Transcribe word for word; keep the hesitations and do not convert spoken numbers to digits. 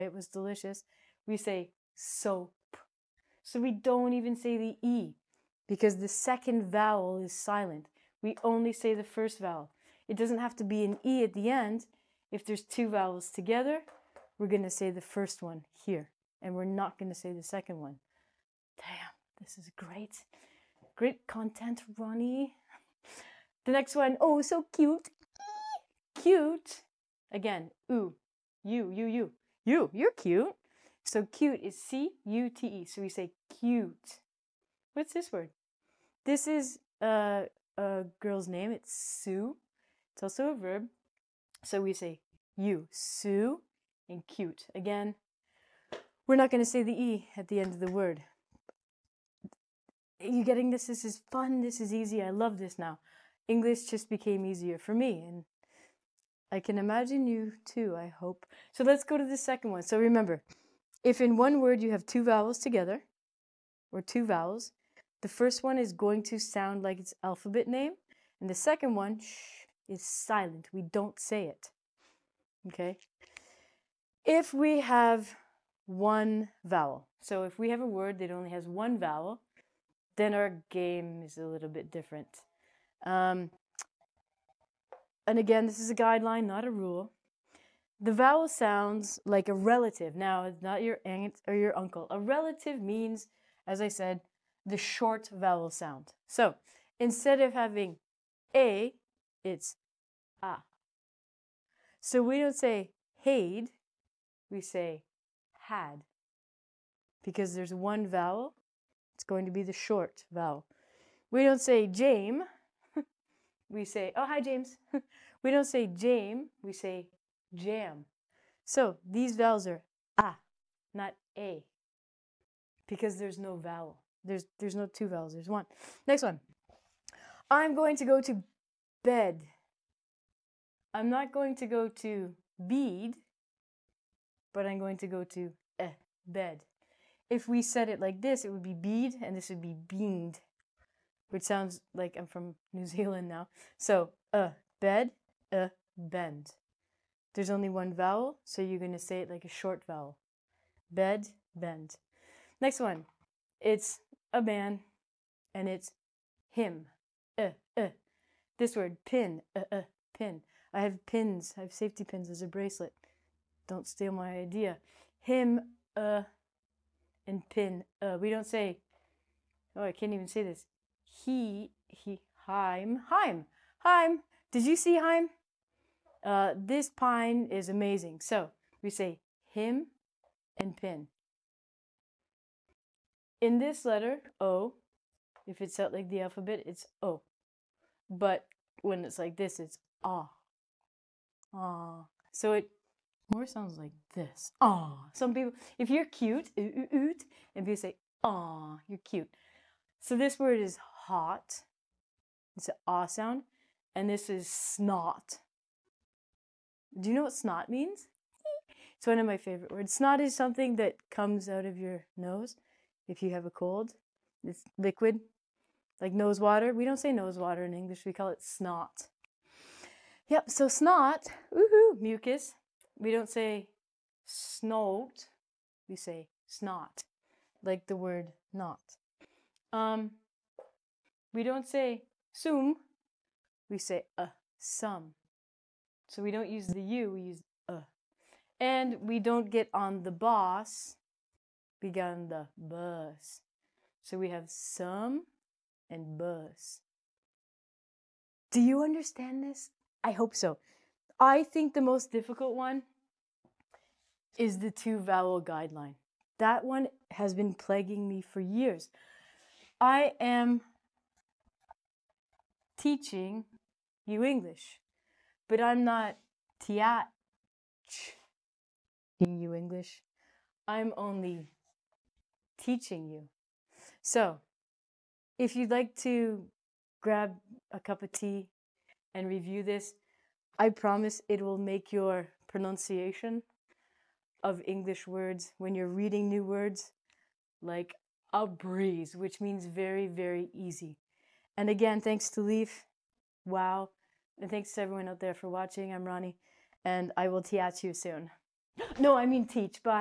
It was delicious. We say soap. So we don't even say the E because the second vowel is silent. We only say the first vowel. It doesn't have to be an E at the end. If there's two vowels together, we're going to say the first one here, and we're not going to say the second one. Damn, this is great. Great content, Ronnie. The next one, oh, so cute. Cute. Again, ooh, you, you, you. You, you're cute. So cute is C U T E. So we say cute. What's this word? This is a, a girl's name. It's Sue. It's also a verb. So we say you, Sue, and cute. Again, we're not going to say the E at the end of the word. You getting this? This is fun. This is easy. I love this now. English just became easier for me, and I can imagine you too, I hope. So let's go to the second one. So remember, if in one word you have two vowels together, or two vowels, the first one is going to sound like its alphabet name, and the second one shh, is silent. We don't say it. Okay? If we have one vowel, so if we have a word that only has one vowel, then our game is a little bit different. Um, and again, this is a guideline, not a rule. The vowel sounds like a relative. Now, it's not your aunt or your uncle. A relative means, as I said, the short vowel sound. So, instead of having A, it's A. So we don't say had, we say had. Because there's one vowel, it's going to be the short vowel. We don't say Jame, we say, oh, hi, James. We don't say Jame, we say jam. So these vowels are A, not A, because there's no vowel. There's, there's no two vowels, there's one. Next one. I'm going to go to bed. I'm not going to go to bead, but I'm going to go to eh, bed. If we said it like this, it would be bead, and this would be beamed, which sounds like I'm from New Zealand now. So, uh, bed, uh, bend. There's only one vowel, so you're going to say it like a short vowel. Bed, bend. Next one. It's a man, and it's him. Uh, uh. This word, pin, uh, uh, pin. I have pins. I have safety pins as a bracelet. Don't steal my idea. Him, uh, and pin, uh. We don't say, oh, I can't even say this. He, he, Heim, Heim, Heim. Did you see Heim? Uh, this pine is amazing. So we say him and pin. In this letter, O, if it's out like the alphabet, it's O. But when it's like this, it's ah. Ah. So it more sounds like this. Ah. Some people, if you're cute, ooh, ooh, ooh, and people say, ah, you're cute. So this word is hot. It's an ah sound. And this is snot. Do you know what snot means? It's one of my favorite words. Snot is something that comes out of your nose if you have a cold. It's liquid, like nose water. We don't say nose water in English. We call it snot. Yep, so snot, woohoo, mucus. We don't say snot. We say snot, like the word not. Um, we don't say sum. We say uh, some. So we don't use the U, we use uh. And we don't get on the bus, we get on the bus. So we have some and bus. Do you understand this? I hope so. I think the most difficult one is the two vowel guideline. That one has been plaguing me for years. I am teaching you English, but I'm not teaching you English. I'm only teaching you. So, if you'd like to grab a cup of tea and review this, I promise it will make your pronunciation of English words when you're reading new words like a breeze, which means very, very easy. And again, thanks to Leaf. Wow. And thanks to everyone out there for watching. I'm Ronnie, and I will tea at you soon. No, I mean teach. Bye.